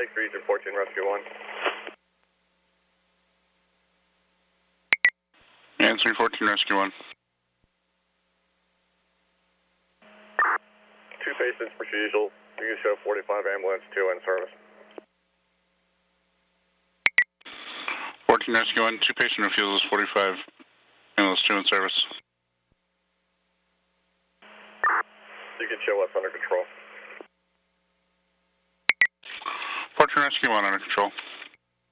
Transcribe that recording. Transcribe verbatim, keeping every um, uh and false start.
Lakes Region fourteen Rescue one. Answering fourteen Rescue one. Two patients per usual. You can show forty-five ambulance two in service. fourteen Rescue one, two patient refusals, forty-five ambulance two in service. You can show us under control. fourteen Rescue one under control.